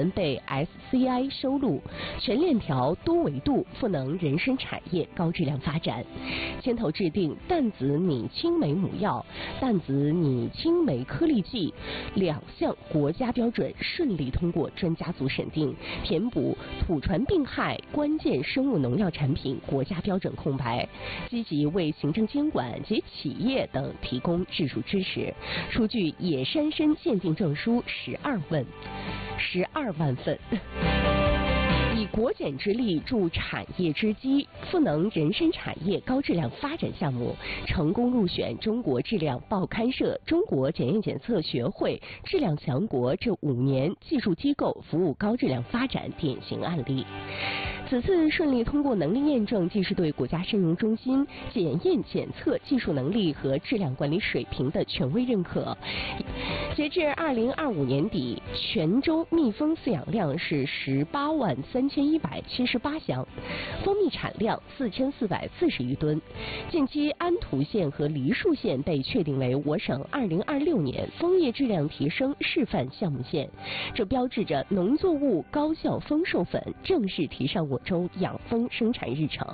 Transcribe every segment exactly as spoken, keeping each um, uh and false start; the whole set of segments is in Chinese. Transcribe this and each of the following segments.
年被 S C I 收录全链条多维度赋能人参产业高质量发展，牵头制定氮子拟青霉母药、氮子拟青霉颗粒剂两项国家标准顺利通过专家组审定，填补土传病害关键生物农药产品国家标准空白，积极为行政监管及企业等提供技术支持，出具野山参鉴定证书十二份，十二万份。以国检之力助产业之基，赋能人参产业高质量发展项目成功入选中国质量报刊社中国检验检测学会质量强国这五年技术机构服务高质量发展典型案例。此次顺利通过能力验证，既是对国家申用中心检验检测技术能力和质量管理水平的权威认可。截至二零二五年底，泉州蜜蜂饲养量是十八万三千一百七十八箱，蜂蜜产量四千四百四十余吨。近期，安图县和梨树县被确定为我省二零二六年蜂业质量提升示范项目县，这标志着农作物高效丰授粉正式提上我州养蜂生产日程。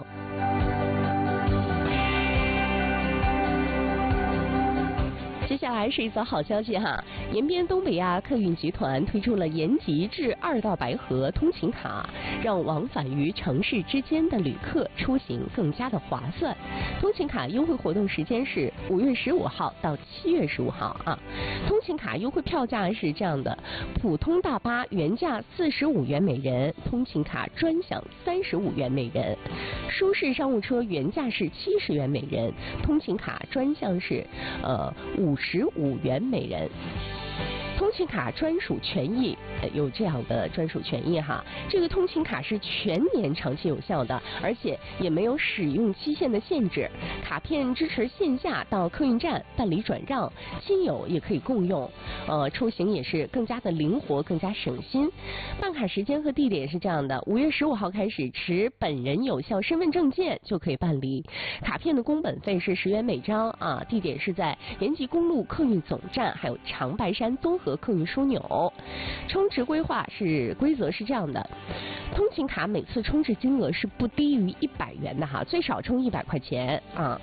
接下来是一则好消息哈，延边东北亚客运集团推出了延吉至二道白河通勤卡，让往返于城市之间的旅客出行更加的划算。通勤卡优惠活动时间是五月十五号到七月十五号啊。通勤卡优惠票价是这样的：普通大巴原价四十五元每人，通勤卡专享三十五元每人；舒适商务车原价是七十元每人，通勤卡专项是呃五十五元每人。通勤卡专属权益，呃，有这样的专属权益哈。这个通勤卡是全年长期有效的，而且也没有使用期限的限制。卡片支持线下到客运站办理转让，亲友也可以共用。呃，出行也是更加的灵活，更加省心。办卡时间和地点是这样的：五月十五号开始，持本人有效身份证件就可以办理。卡片的工本费是十元每张啊，地点是在延吉公路客运总站，还有长白山综合客运枢纽。充值规划是规则是这样的：通勤卡每次充值金额是不低于一百元的哈，最少充一百块钱啊。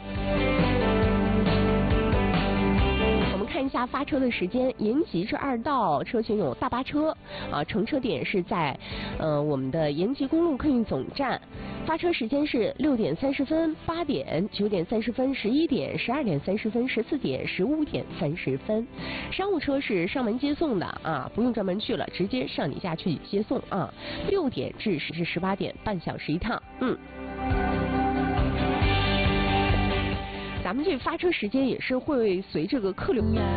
看一下发车的时间，延吉至二道车型有大巴车啊，乘车点是在呃我们的延吉公路客运总站，发车时间是六点三十分、八点、九点三十分、十一点、十二点三十分、十四点、十五点三十分。商务车是上门接送的啊，不用专门去了，直接上你家去接送啊。六点至是十八点，半小时一趟，嗯。咱们这发车时间也是会随这个客流。